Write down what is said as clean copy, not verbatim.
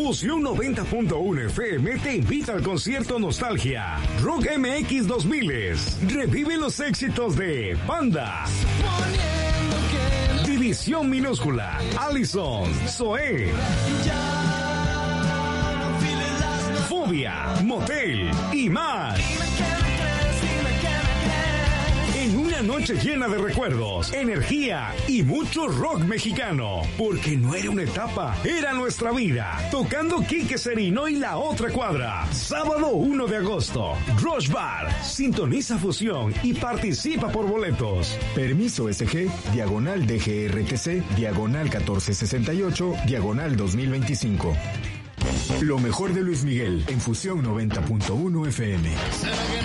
Fusión 90.1 FM te invita al concierto Nostalgia Rock MX 2000. Revive los éxitos de Panda, División Minúscula, Allison, Zoé, Fobia, Motel y más. En una noche llena de recuerdos, energía y mucho rock mexicano. Porque no era una etapa, era nuestra vida. Tocando Quique Serino y La Otra Cuadra. Sábado 1 de agosto. Rush Bar. Sintoniza Fusión y participa por boletos. Permiso SG, diagonal DGRTC, diagonal 1468, diagonal 2025. Lo mejor de Luis Miguel en Fusión 90.1 FM.